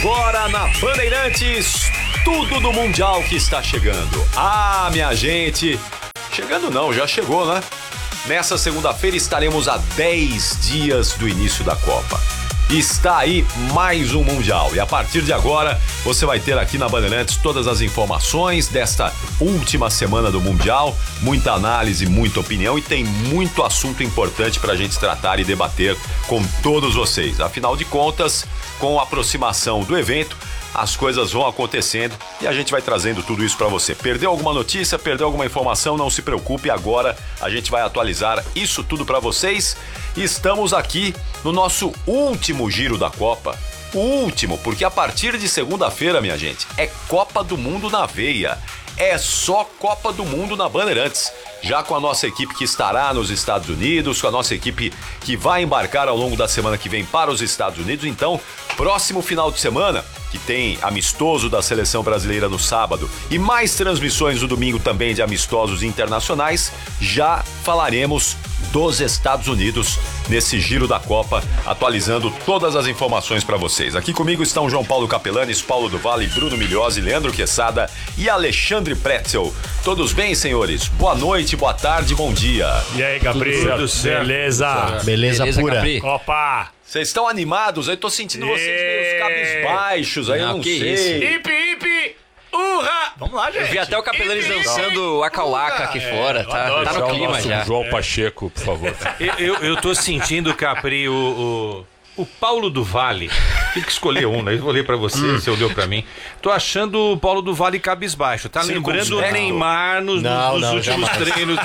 Agora na Bandeirantes, tudo do Mundial que está chegando. Ah, minha gente, chegando não, já chegou, né? Nessa segunda-feira estaremos a 10 dias do início da Copa. Está aí mais um Mundial e a partir de agora você vai ter aqui na Bandeirantes todas as informações desta última semana do Mundial, muita análise, muita opinião e tem muito assunto importante para a gente tratar e debater com todos vocês. Afinal de contas, com a aproximação do evento, as coisas vão acontecendo e a gente vai trazendo tudo isso para você. Perdeu alguma notícia, perdeu alguma informação, não se preocupe, agora a gente vai atualizar isso tudo para vocês. Estamos aqui no nosso último giro da Copa. O último, porque a partir de segunda-feira, minha gente, é Copa do Mundo na veia. É só Copa do Mundo na Bandeirantes. Já com a nossa equipe que estará nos Estados Unidos, com a nossa equipe que vai embarcar ao longo da semana que vem para os Estados Unidos. Então, próximo final de semana, que tem amistoso da Seleção Brasileira no sábado e mais transmissões no domingo também de amistosos internacionais, já falaremos dos Estados Unidos nesse giro da Copa, atualizando todas as informações para vocês. Aqui comigo estão João Paulo Capelanes, Paulo do Vale, Bruno Migliozzi, Leandro Quesada e Alexandre Pretzel. Todos bem, senhores? Boa noite, boa tarde, bom dia. E aí, Gabriel? Beleza? Beleza pura. Capri? Opa! Vocês estão animados? Eu tô sentindo vocês meio cabisbaixos, aí eu não sei. Hipi, hipi! Urra! Vamos lá, gente. Eu vi até o Capelanes dançando a cauaca aqui fora, tá no clima já. João Pacheco, por favor. Eu tô sentindo, Capri, o Paulo do Vale. Tem que escolher um, né? Eu olhei pra você, você olhou pra mim. Tô achando o Paulo do Vale cabisbaixo. Tá lembrando o Neymar nos últimos jamais. treinos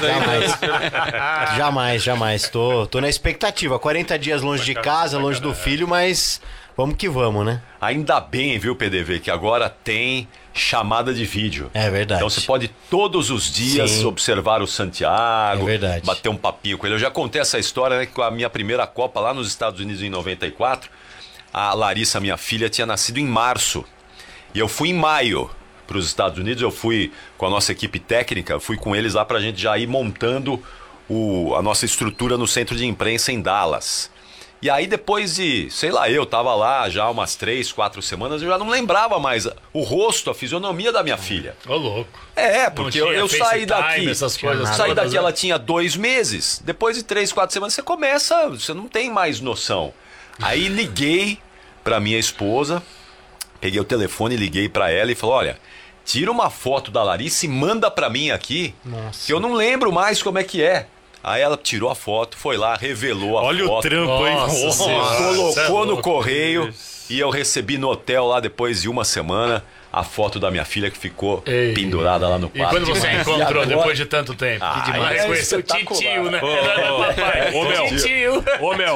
aí. Jamais. Tô na expectativa. 40 dias longe de casa, longe do filho, mas vamos que vamos, né? Ainda bem, viu, PDV, que agora tem chamada de vídeo. É verdade. Então você pode todos os dias observar o Santiago, é verdade, bater um papinho com ele. Eu já contei essa história, né, que com a minha primeira Copa lá nos Estados Unidos em 94, a Larissa, minha filha, tinha nascido em março. E eu fui em maio para os Estados Unidos, eu fui com a nossa equipe técnica, fui com eles lá para a gente já ir montando a nossa estrutura no centro de imprensa em Dallas. E aí depois de, sei lá, eu tava lá já umas 3, 4 semanas, eu já não lembrava mais o rosto, a fisionomia da minha filha. Ô, louco. É, porque eu saí daqui, essas coisas saí todas, daqui, né? ela tinha 2 meses. Depois de 3, 4 semanas você não tem mais noção. Aí liguei pra minha esposa, peguei o telefone, liguei pra ela e falei, olha, tira uma foto da Larissa e manda pra mim aqui, que eu não lembro mais como é que é. Aí ela tirou a foto, foi lá, revelou a foto. Olha o trampo, hein? Colocou no correio e eu recebi no hotel lá depois de uma semana a foto da minha filha que ficou pendurada lá no E quarto. quando você encontrou depois de tanto tempo? Ah, Ela é reconheceu o titio, né? Ô, Mel. Titio. Ô, Mel,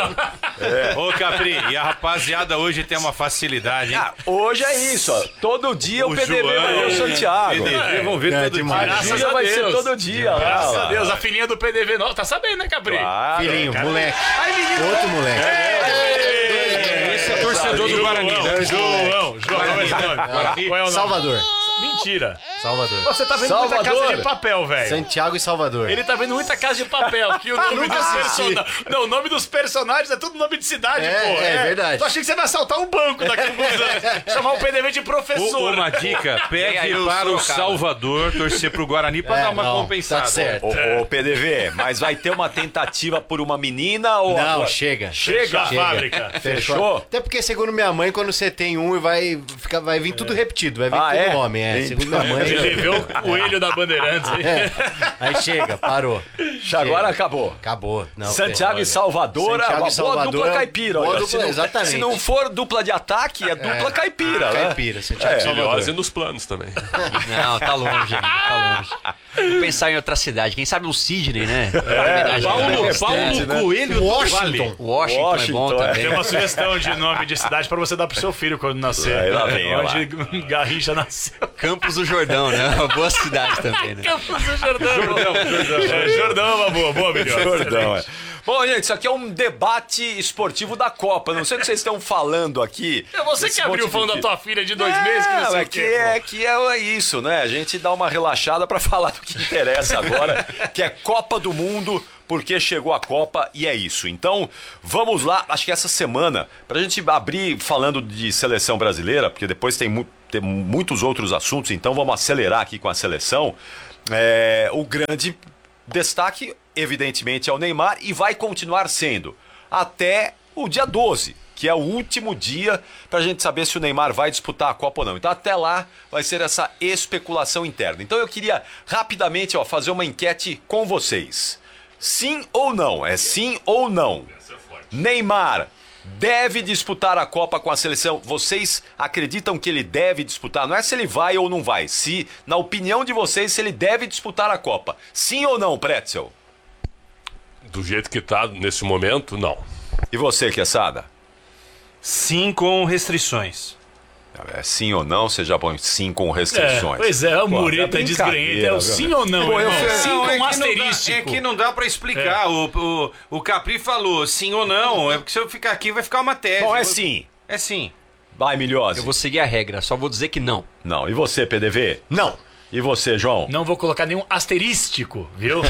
Ô, Capri, e a rapaziada hoje tem uma facilidade, hein? Hoje é isso, ó. Todo dia o PDV vai ver o Santiago. PDV, vamos ver todo dia. A Júlia vai ser todo dia. Graças lá. a Deus, a filhinha do PDV não. Tá sabendo, né, Capri? Claro. Filhinho, moleque. Outro moleque. Esse é torcedor do Guarani, né? João. Qual é o nome? Salvador. Mentira. Salvador. Você tá vendo muita casa de papel, velho. Santiago e Salvador. Ele tá vendo muita casa de papel. Que o nome dos personagens. Não, o nome dos personagens é tudo nome de cidade, pô. É verdade. Tu achei que você vai assaltar um banco daqui a alguns anos. Chamar o PDV de professor. Uma dica, pegue aí o para o Sorocaba. Salvador torcer pro Guarani pra dar uma compensada. Tá certo. Ô, PDV, mas vai ter uma tentativa por uma menina ou... Não, agora? chega. Chega a fábrica. Fechou? Até porque, segundo minha mãe, quando você tem um, vai vir tudo repetido. Vai vir Ah, tudo é? homem. Segundo minha mãe. Ele vê o coelho da Bandeirantes. Aí chega, parou. Agora acabou. Acabou. Não, Santiago e Salvador, Santiago uma e Salvador, boa dupla caipira. boa Olha, dupla, exatamente. Se não for dupla de ataque, é dupla caipira, né? Caipira, Santiago e Salvador. Melhores e nos planos também. Não, tá longe ainda, tá longe. Vou pensar em outra cidade, quem sabe um Sydney, né? Paulo Coelho Washington. Washington é bom também. Tem uma sugestão de nome de cidade pra você dar pro seu filho quando nascer. Aí lá vem, olha Onde Garrincha nasceu. Campos do Jordão, né? Uma boa cidade também, né? Campos do Jordão. Jordão é uma boa, melhor. Jordão, é. Bom, gente, isso aqui é um debate esportivo da Copa. Não sei o que vocês estão falando aqui. É você que Esse abriu monte falando de- da tua filha de 2 meses que não sei é o quê, que é isso, né? A gente dá uma relaxada pra falar do que interessa agora, que é Copa do Mundo, porque chegou a Copa e é isso. Então, vamos lá. Acho que essa semana, pra gente abrir falando de seleção brasileira, porque depois tem muitos outros assuntos, então vamos acelerar aqui com a seleção. O grande destaque, evidentemente, é o Neymar e vai continuar sendo até o dia 12, que é o último dia pra gente saber se o Neymar vai disputar a Copa ou não. Então até lá vai ser essa especulação interna. Então eu queria rapidamente fazer uma enquete com vocês. Sim ou não? É sim ou não? Neymar deve disputar a Copa com a seleção. Vocês acreditam que ele deve disputar? Não é se ele vai ou não vai. Se, na opinião de vocês, se ele deve disputar a Copa. Sim ou não, Pretzel? Do jeito que tá nesse momento, não. E você, Quesada? Sim, com restrições. É sim ou não, você já põe sim com restrições. Pois é, o Mureta desgrenhenta, é o sim ou não. Sim com asterístico. É que não dá pra explicar. O Capri falou sim ou não, é porque se eu ficar aqui vai ficar uma tese. Bom, é sim. É sim. Vai, Milhose. Eu vou seguir a regra, só vou dizer que não. Não. E você, PDV? Não. E você, João? Não vou colocar nenhum asterístico, viu?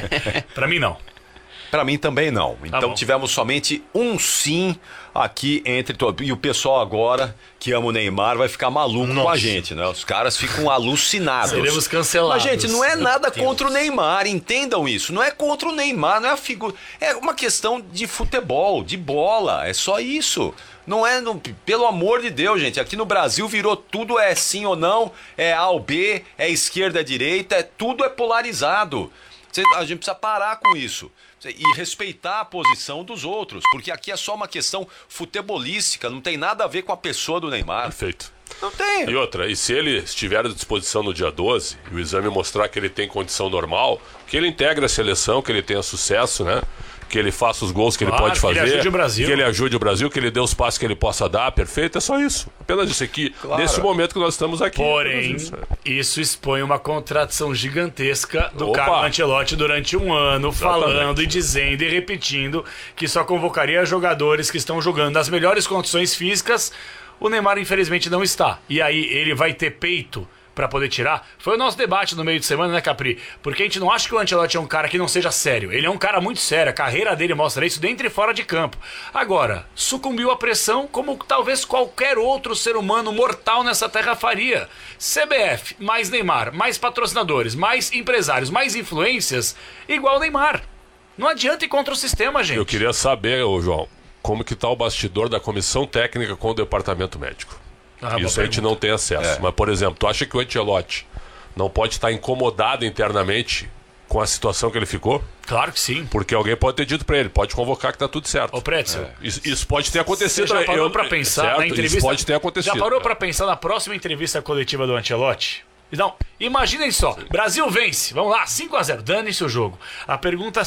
Pra mim, não. Pra mim também não. Então bom. tivemos somente um sim aqui entre todos. E o pessoal agora que ama o Neymar vai ficar maluco com a gente, né? Os caras ficam alucinados. Seremos cancelados. Mas, gente, não é nada contra o Neymar, entendam isso. Não é contra o Neymar, não é a figura. É uma questão de futebol, de bola. É só isso. Não é, pelo amor de Deus, gente. Aqui no Brasil virou tudo é sim ou não, é A ou B, é esquerda, é direita, tudo é polarizado. A gente precisa parar com isso. E respeitar a posição dos outros, porque aqui é só uma questão futebolística, não tem nada a ver com a pessoa do Neymar. Perfeito. Não tem. E outra, e se ele estiver à disposição no dia 12 e o exame mostrar que ele tem condição normal, que ele integre a seleção, que ele tenha sucesso, né? Que ele faça os gols que ele pode fazer, que ele ajude o Brasil. que ele ajude o Brasil, que ele dê os passos que ele possa dar, perfeito, é só isso. Apenas isso aqui, nesse momento que nós estamos aqui. Porém, isso expõe uma contradição gigantesca do Carlo Ancelotti durante um ano, falando e dizendo e repetindo que só convocaria jogadores que estão jogando nas melhores condições físicas. O Neymar, infelizmente, não está. E aí, ele vai ter peito pra poder tirar? Foi o nosso debate no meio de semana, né, Capri? Porque a gente não acha que o Ancelotti é um cara que não seja sério. Ele é um cara muito sério. A carreira dele mostra isso dentro e fora de campo. Agora, sucumbiu à pressão como talvez qualquer outro ser humano mortal nessa terra faria. CBF, mais Neymar, mais patrocinadores, mais empresários, mais influências, igual Neymar. Não adianta ir contra o sistema, gente. Eu queria saber, João, como que tá o bastidor da comissão técnica com o departamento médico. Isso a gente não tem acesso. Mas, por exemplo, tu acha que o Ancelotti não pode estar incomodado internamente com a situação que ele ficou? Claro que sim. Porque alguém pode ter dito pra ele, pode convocar que tá tudo certo. Ô, Pretzel. Isso pode ter acontecido. Você já parou pra pensar na entrevista? Isso pode ter acontecido. Já parou pra pensar na próxima entrevista coletiva do Ancelotti? Então, imaginem só, Brasil vence, vamos lá, 5-0, dane-se o jogo. A pergunta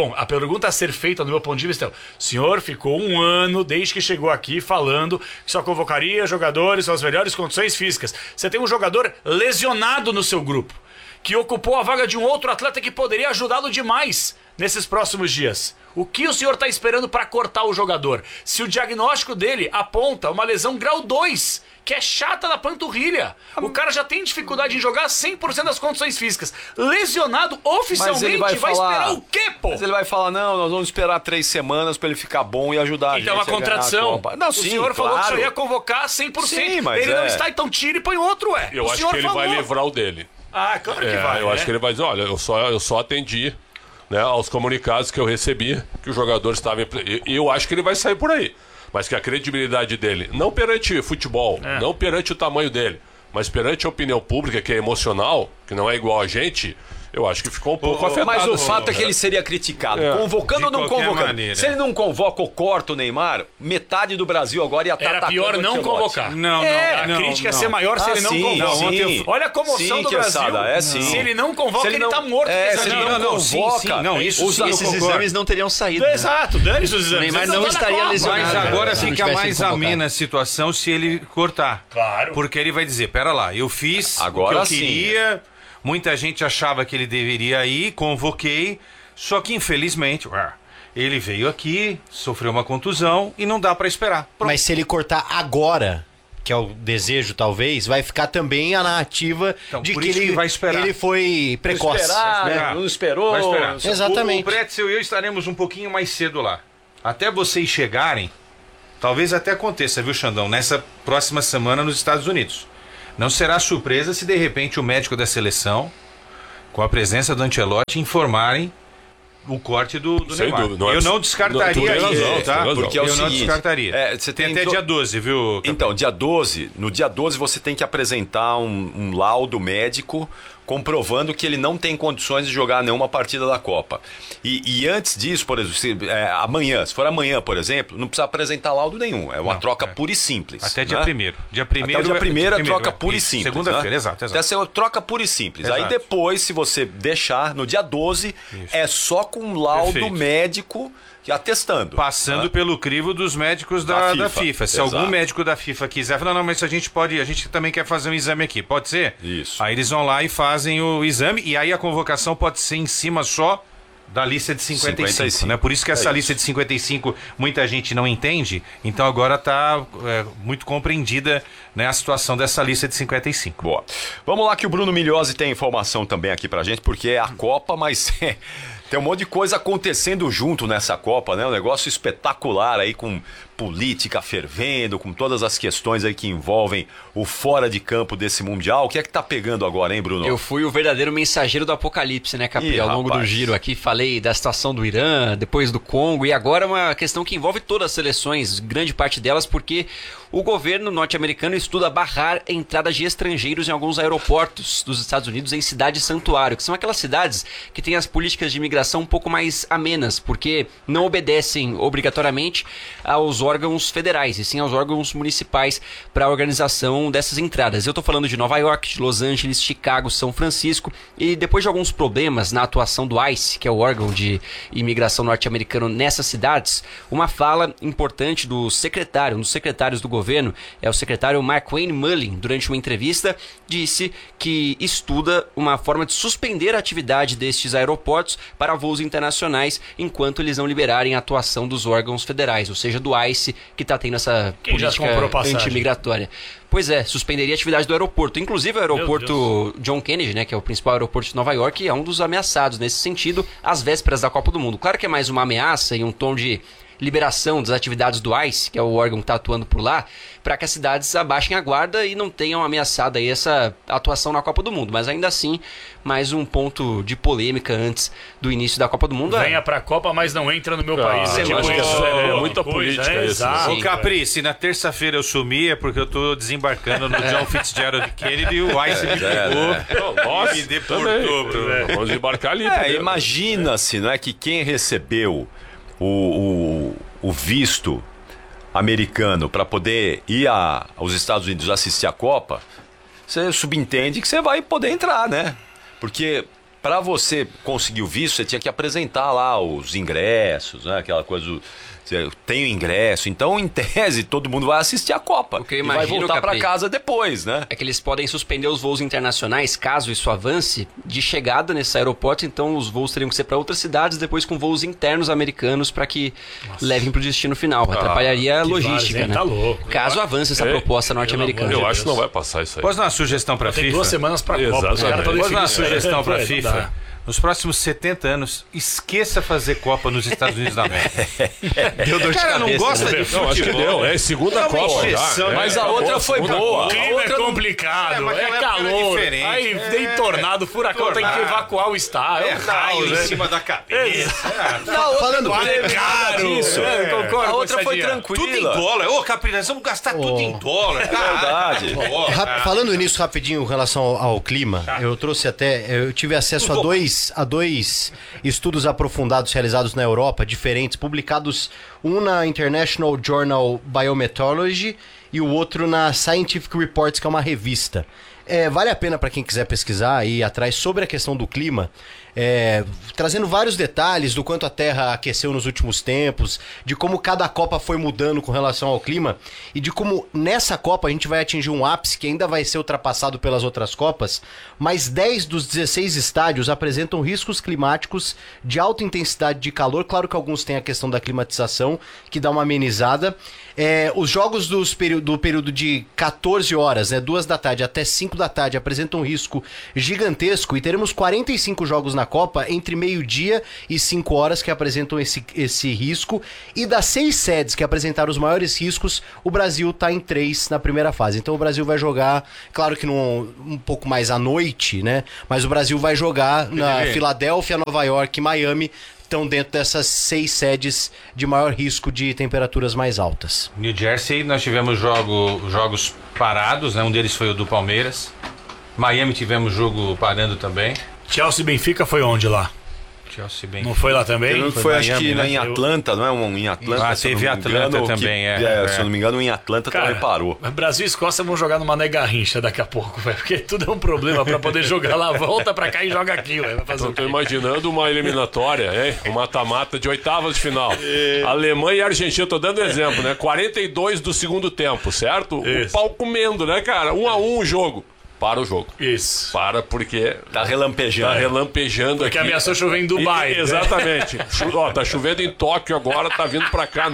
a ser feita no meu ponto de vista é: o senhor ficou um ano, desde que chegou aqui, falando que só convocaria jogadores com as melhores condições físicas. Você tem um jogador lesionado no seu grupo, que ocupou a vaga de um outro atleta que poderia ajudá-lo demais nesses próximos dias. O que o senhor está esperando para cortar o jogador? Se o diagnóstico dele aponta uma lesão grau 2, que é chata na panturrilha. O cara já tem dificuldade em jogar 100% das condições físicas. Lesionado oficialmente, vai esperar o quê, pô? Mas ele vai falar, não, nós vamos esperar 3 semanas pra ele ficar bom e ajudar a gente. Então é uma contradição. Não, o senhor falou que só ia convocar 100%. Sim, mas ele não está, então tire e põe outro, ué. Eu acho que ele vai livrar o dele. Ah, claro que vai. Eu acho que ele vai dizer, olha, eu só atendi, né, aos comunicados que eu recebi que o jogador estava... E eu acho que ele vai sair por aí. Mas que a credibilidade dele, não perante futebol, não perante o tamanho dele, mas perante a opinião pública, que é emocional, que não é igual a gente, eu acho que ficou um pouco afetado. Mas o fato é que ele seria criticado, convocando ou não convocando. Se ele não convoca ou corta o Neymar, metade do Brasil agora ia estar atacando. Era pior não convocar. Não, a crítica ia ser maior se ele não convoca. Olha a comoção do Brasil. Se ele não convoca, ele tá morto. Se ele não convoca... Esses exames não teriam saído. Exato, dane-se os exames. Neymar não estaria lesionado. Mas agora fica mais amena a situação se ele cortar. Claro. Porque ele vai dizer, pera lá, eu fiz agora o que eu queria... Muita gente achava que ele deveria ir, convoquei, só que infelizmente ele veio aqui, sofreu uma contusão e não dá pra esperar. Pronto. Mas se ele cortar agora, que é o desejo talvez, vai ficar também a narrativa Então, de por que isso ele, que vai esperar. ele foi precoce. Não esperou. Vai esperar. Exatamente. O Pretzel e eu estaremos um pouquinho mais cedo lá. Até vocês chegarem, talvez até aconteça, viu, Xandão? Nessa próxima semana nos Estados Unidos. Não será surpresa se de repente o médico da seleção, com a presença do Ancelotti, informarem o corte do Sem Neymar. dúvida, não é Eu não tu descartaria tem razão, isso, tem tá? razão. Porque é o eu não seguinte, descartaria. você tem tem até dia 12, viu? Capitão? Então, dia 12, no dia 12 você tem que apresentar um laudo médico comprovando que ele não tem condições de jogar nenhuma partida da Copa. E antes disso, por exemplo, se for amanhã, por exemplo, não precisa apresentar laudo nenhum. É uma troca pura e simples. Até dia né? 1º. Dia 1º. Até o dia 1º é troca é. pura e Isso, simples. Segunda-feira, né? exato. Até ser troca pura e simples. Exato. Aí depois, se você deixar, no dia 12, é só com um laudo Perfeito. médico atestando. Passando né? pelo crivo dos médicos da FIFA. Se Exato. algum médico da FIFA quiser falar, não, mas a gente também quer fazer um exame aqui, pode ser? Isso. Aí eles vão lá e fazem o exame, e aí a convocação pode ser em cima só da lista de 55, né? Por isso que essa lista de 55 muita gente não entende, então agora está muito compreendida, né, a situação dessa lista de 55. Boa. Vamos lá que o Bruno Migliosi tem informação também aqui pra gente, porque é a Copa, mas tem um monte de coisa acontecendo junto nessa Copa, né? Um negócio espetacular aí, com política fervendo, com todas as questões aí que envolvem o fora de campo desse Mundial. O que é que tá pegando agora, hein, Bruno? Eu fui o verdadeiro mensageiro do apocalipse, né, Capri? Ih, Ao longo do rapaz. giro aqui, falei da situação do Irã, depois do Congo, e agora uma questão que envolve todas as seleções, grande parte delas, porque o governo norte-americano estuda barrar a entrada de estrangeiros em alguns aeroportos dos Estados Unidos em cidades santuário, que são aquelas cidades que têm as políticas de imigração um pouco mais amenas, porque não obedecem obrigatoriamente aos órgãos federais, e sim aos órgãos municipais para a organização dessas entradas. Eu estou falando de Nova York, de Los Angeles, Chicago, São Francisco, e depois de alguns problemas na atuação do ICE, que é o órgão de imigração norte-americano nessas cidades, uma fala importante do secretário, um dos secretários do governo, é o secretário Markwayne Mullin, durante uma entrevista, disse que estuda uma forma de suspender a atividade destes aeroportos para voos internacionais enquanto eles não liberarem a atuação dos órgãos federais, ou seja, do ICE, que está tendo essa Quem já comprou política passagem? anti-imigratória. Pois é, suspenderia a atividade do aeroporto. Inclusive o aeroporto John Kennedy, né, que é o principal aeroporto de Nova York, é um dos ameaçados nesse sentido, às vésperas da Copa do Mundo. Claro que é mais uma ameaça e um tom de liberação das atividades do ICE, que é o órgão que está atuando por lá, para que as cidades abaixem a guarda e não tenham ameaçado aí essa atuação na Copa do Mundo. Mas ainda assim, mais um ponto de polêmica antes do início da Copa do Mundo. Venha pra Copa, mas não entra no meu país. eu acho que é muita coisa, política isso, né? exato. Ô Capri, se na terça-feira eu sumir é porque eu tô desembarcando no John Fitzgerald Kennedy e o Ice me pegou Nossa, e me deportou, Bruno. Vamos embarcar ali. primeiro. Imagina-se, não é, que quem recebeu o visto americano para poder ir aos Estados Unidos assistir a Copa, você subentende que você vai poder entrar, né? Porque para você conseguir o visto, você tinha que apresentar lá os ingressos, né? Aquela coisa eu tenho ingresso, então em tese todo mundo vai assistir a Copa O que eu e vai imagino, voltar para Capri, casa depois, né? é que eles podem suspender os voos internacionais, caso isso avance, de chegada nesse aeroporto, então os voos teriam que ser para outras cidades, depois com voos internos americanos para que levem para o destino final. Atrapalharia a que logística, várzea, né? tá louco. Caso avance essa proposta norte-americana. Eu acho que não vai passar isso aí. Posso dar uma sugestão pra Tem FIFA? 2 semanas pra Copa. Exatamente. Os caras tão Posso dar uma definindo isso aí. sugestão pra Não FIFA? dá. Nos próximos 70 anos, esqueça fazer Copa nos Estados Unidos da América. Deu dor de Cara, não cabeça, gosta né? de Não, futebol. acho que deu. É segunda uma Copa. exceção, já. Mas a Acabou outra foi segunda boa. O Copa. clima é complicado, mas é aquela época era calor. diferente. Aí tem tornado, furacão, tem que Tornado. evacuar o estádio. É raio em né? cima da cabeça. Falando É caro. disso, Concordo a com outra essa foi dia. tranquila. Tudo em dólar. Ô, Capri, nós vamos gastar tudo em dólar. Verdade. Falando nisso rapidinho em relação ao clima, eu trouxe eu tive acesso a dois estudos aprofundados realizados na Europa, diferentes, publicados um na International Journal Biometeorology e o outro na Scientific Reports, que é uma revista. Vale a pena para quem quiser pesquisar e ir atrás sobre a questão do clima, trazendo vários detalhes do quanto a Terra aqueceu nos últimos tempos, de como cada Copa foi mudando com relação ao clima e de como nessa Copa a gente vai atingir um ápice que ainda vai ser ultrapassado pelas outras Copas, mas 10 dos 16 estádios apresentam riscos climáticos de alta intensidade de calor. Claro que alguns têm a questão da climatização, que dá uma amenizada. Os jogos do período de 14 horas, 2 da tarde até 5 da tarde, apresentam um risco gigantesco e teremos 45 jogos na Copa entre meio-dia e 5 horas que apresentam esse risco. E das 6 sedes que apresentaram os maiores riscos, o Brasil está em 3 na primeira fase. Então o Brasil vai jogar, claro que um pouco mais à noite, né? Mas o Brasil vai jogar na Filadélfia, Nova York e Miami. Estão dentro dessas 6 sedes de maior risco de temperaturas mais altas. New Jersey, nós tivemos jogos parados, né? Um deles foi o do Palmeiras. Miami tivemos jogo parando também. Chelsea e Benfica foi onde lá? Chelsea bem. Não foi lá também? Foi Miami, acho que né? em Atlanta, não é? Em Atlanta. Teve Atlanta também, Se eu não me engano, em Atlanta também parou. Brasil e Escócia vão jogar numa Mané Garrincha daqui a pouco, velho. Porque tudo é um problema pra poder jogar lá. Volta pra cá e joga aqui, velho. Eu tô imaginando uma eliminatória, hein? Um mata-mata de oitavas de final. Alemanha e Argentina, tô dando exemplo, né? 42 do segundo tempo, certo? Isso. O pau comendo, né, cara? 1-1 o jogo. Para o jogo. Isso. Para porque Tá relampejando. tá relampejando Porque aqui. ameaçou chover em Dubai. né? Exatamente. Tá chovendo em Tóquio agora, tá vindo pra cá.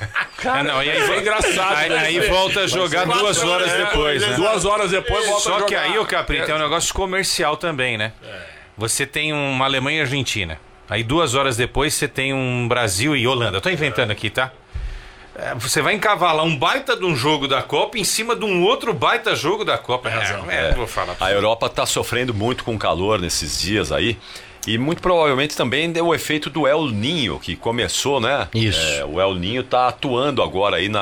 Cara, E aí é engraçado. Aí volta a jogar 2 horas depois, né? 2 horas depois volta a Só jogar. que aí, o Capri, tem um negócio comercial também, né? Você tem uma Alemanha e Argentina. Aí 2 horas depois você tem um Brasil e Holanda. Eu tô inventando aqui, tá? Você vai encavalar um baita de um jogo da Copa em cima de um outro baita jogo da Copa. Vou falar. A Europa tá sofrendo muito com calor nesses dias aí. E muito provavelmente também deu o efeito do El Niño, que começou, né? Isso. O El Niño tá atuando agora aí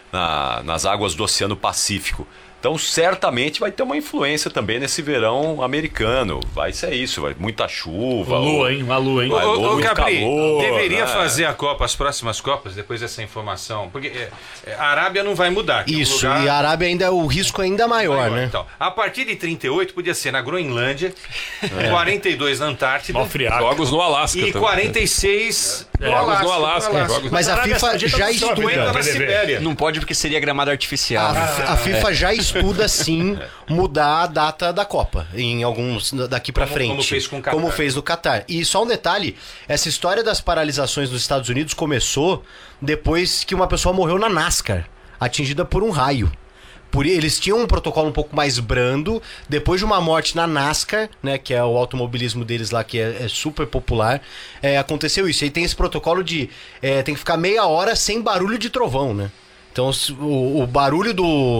nas águas do Oceano Pacífico. Então, certamente vai ter uma influência também nesse verão americano. Vai ser isso, vai muita chuva. Lua, hein? Uma lua, hein? Muito Capri, calor, deveria né? fazer a Copa, as próximas Copas, depois dessa informação. Porque a Arábia não vai mudar. que é um Isso, lugar- e a Arábia ainda, o risco ainda maior, né? Então, a partir de 38 podia ser na Groenlândia, 42 na Antártida Mal friaco. Jogos no Alasca e também. 46 Jogos no Alasca. Jogos Mas a Arábia FIFA Saudita já não sobe, né? estuda. na Sibéria. Não pode porque seria gramado artificial. né? A FIFA já estuda, sim, mudar a data da Copa em alguns daqui pra frente. como fez com o Catar. Como fez no Catar. E só um detalhe, essa história das paralisações nos Estados Unidos começou depois que uma pessoa morreu na NASCAR, atingida por um raio. Eles tinham um protocolo um pouco mais brando, depois de uma morte na NASCAR, né, que é o automobilismo deles lá, que é super popular, aconteceu isso. Aí tem esse protocolo de tem que ficar meia hora sem barulho de trovão, né? Então o barulho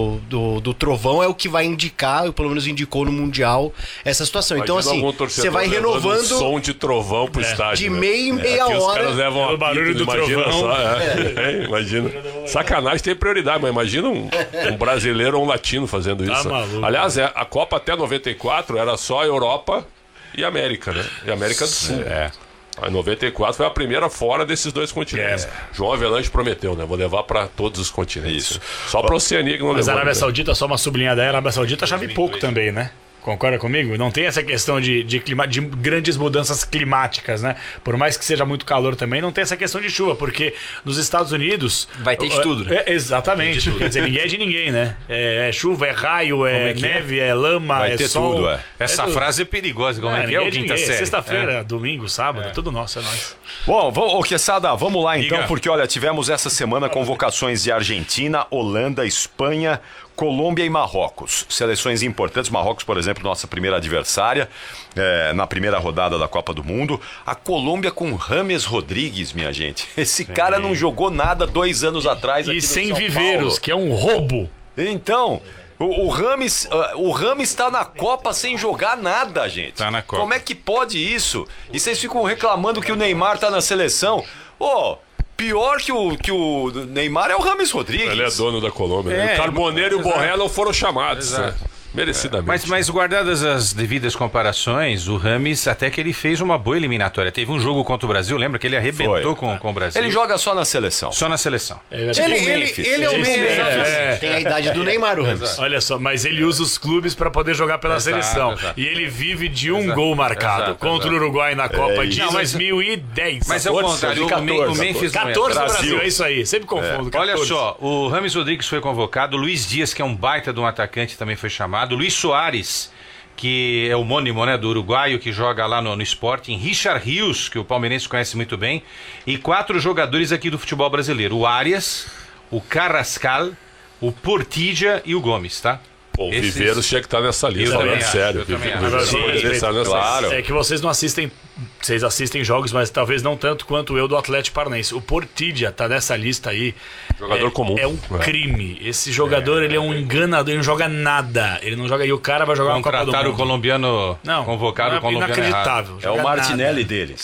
do trovão é o que vai indicar, ou pelo menos indicou no Mundial, essa situação. Então Imagina assim, algum torcedor você vai levando renovando um som de trovão pro estádio. de né? meia em meia Aqui os hora. caras levam Pelo apito, barulho do imagina trovão. só. Imagina. Sacanagem tem prioridade, mas imagina um brasileiro ou um latino fazendo isso. maluco. Aliás, a Copa até 94 era só Europa e América, né? E América do Sul. Em 94 foi a primeira fora desses dois continentes. João Avelange prometeu, né? Vou levar para todos os continentes. Isso. Só para a Oceania que não Mas a levou. Arábia né? Saudita, só uma sublinhada aí, a Arábia Saudita chove pouco também, né? Concorda comigo? Não tem essa questão de grandes mudanças climáticas, né? Por mais que seja muito calor também, não tem essa questão de chuva, porque nos Estados Unidos... Vai ter de tudo. Exatamente. Quer dizer, ninguém é de ninguém, né? É chuva, é raio, é neve, é lama, Vai é ter sol. tudo, Essa tudo. frase é perigosa. Como é que é ninguém o quinta ninguém. série? Sexta-feira, domingo, sábado, tudo nosso, é nóis. Bom, Quesada, vamos lá então, Diga. porque olha, tivemos essa semana convocações de Argentina, Holanda, Espanha, Colômbia e Marrocos. Seleções importantes. Marrocos, por exemplo, nossa primeira adversária na primeira rodada da Copa do Mundo. A Colômbia com James Rodrigues, minha gente. Esse cara não jogou nada 2 anos atrás aqui E no sem São viveiros, Paulo. que é um roubo. Então, o Rames tá na Copa sem jogar nada, gente. Tá na Copa. Como é que pode isso? E vocês ficam reclamando que o Neymar tá na seleção. Pior que o Neymar é o Rames Rodrigues. Ele é dono da Colômbia. né? O Carboneiro e o Borré não foram chamados. né? Merecidamente. Mas guardadas as devidas comparações, o Rames até que ele fez uma boa eliminatória. Teve um jogo contra o Brasil, lembra que ele arrebentou com o Brasil? Ele joga só na seleção. Só na seleção. Ele é o Memphis. Tem a idade do Neymar, o Rames. Olha só, mas ele usa os clubes para poder jogar pela seleção. Exato. E ele vive de um gol marcado contra o Uruguai na Copa de 2010. Mas é o contrário, o Memphis não 14 entra. do Brasil, é isso aí. Sempre confundo. 14. Olha só, o Rames Rodrigues foi convocado, Luiz Dias, que é um baita de um atacante, também foi chamado, Luiz Soares, que é homônimo, né, do uruguaio, que joga lá no Sporting, Richard Rios, que o palmeirense conhece muito bem, e 4 jogadores aqui do futebol brasileiro, o Arias, o Carrascal, o Portilla e o Gomes, tá? O Viveiros tinha que estar nessa lista, falando sério. Claro. É que vocês não assistem. Vocês assistem jogos, mas talvez não tanto quanto eu do Atlético Paranaense. O Portilla tá nessa lista aí. Jogador comum. É um crime. Esse jogador, ele é um enganador, ele não joga nada. Ele não joga. E o cara vai jogar uma Copa do Mundo. Contrataram o colombiano, Não, convocaram o colombiano inacreditável. É o Martinelli deles.